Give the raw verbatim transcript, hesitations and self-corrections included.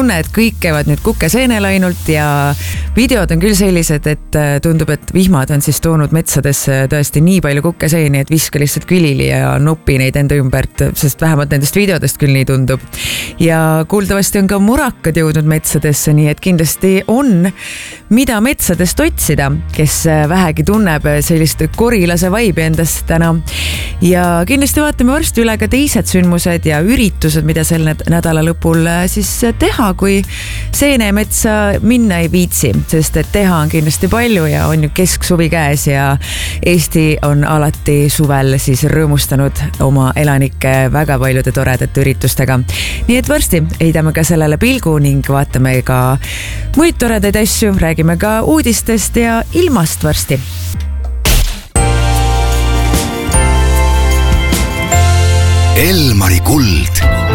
tunne, et kõik käivad nüüd kukeseenel ainult ja videod on küll sellised, et tundub, et vihmad on siis toonud metsadesse tõesti nii palju kukeseeni, et viska lihtsalt külili ja nupi neid enda ümbert, sest vähemalt nendest videodest küll nii tundub. Ja kuuldavasti on ka murakad jõudnud metsadesse, nii et kindlasti on, mida metsadest otsida, kes vähegi tunneb sellist korilase vaibi endast täna. Ja kindlasti vaatame varsti üle ka teised sündmused ja üritused, mida sel nädala lõpul siis teha, kui seenemetsa minna ei viitsi, sest et teha on kindlasti palju ja on ju kesksuvi käes ja Eesti on alati suvel siis rõõmustanud oma elanike väga paljude toredate üritustega. Nii et varsti heidame ka sellele pilgu ning vaatame ka muid toredaid asju, räägime ka uudistest ja ilmast varsti. Elmari kuld.